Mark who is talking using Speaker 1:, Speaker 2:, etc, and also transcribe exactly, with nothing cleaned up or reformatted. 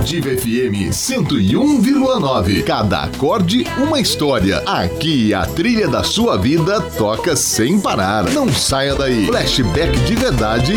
Speaker 1: Ativa F M cento e um vírgula nove. Cada acorde, uma história. Aqui a trilha da sua vida toca sem parar. Não saia daí. Flashback de verdade